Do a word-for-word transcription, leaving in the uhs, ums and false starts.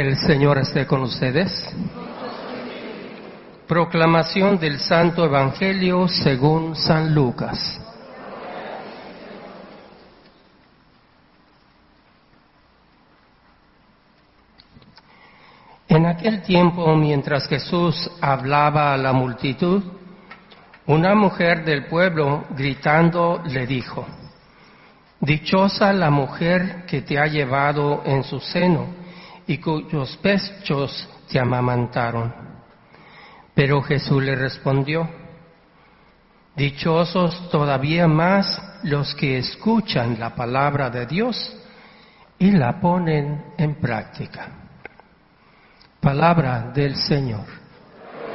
El Señor esté con ustedes. Proclamación del Santo Evangelio según San Lucas. En aquel tiempo, mientras Jesús hablaba a la multitud, una mujer del pueblo, gritando, le dijo: «Dichosa la mujer que te ha llevado en su seno y cuyos pechos te amamantaron». Pero Jesús le respondió: «Dichosos todavía más los que escuchan la palabra de Dios y la ponen en práctica». Palabra del Señor.